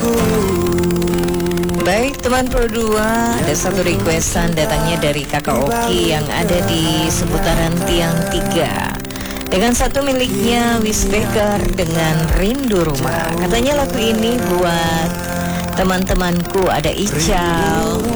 Baik teman Pro 2, ada satu requestan datangnya dari Kakak Oki yang ada di seputaran Tiang 3 dengan satu miliknya Wisbeker dengan Rindu Rumah. Katanya lagu ini buat teman-temanku, ada Ical,